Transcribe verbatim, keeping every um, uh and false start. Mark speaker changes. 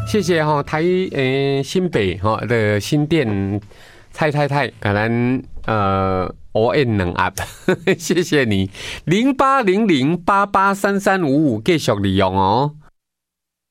Speaker 1: 谢谢哈、哦、台呃新北哈、哦、的新店蔡太太，可能呃。O N 能 up， 谢谢你，零八零零八八三三五五继续利用哦。